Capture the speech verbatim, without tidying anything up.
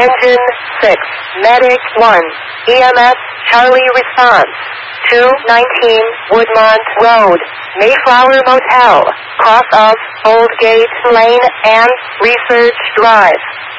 Engine six, Medic one, E M S Charlie response. two nineteen Woodmont Road, Mayflower Motel, cross of Old Gate Lane and Research Drive.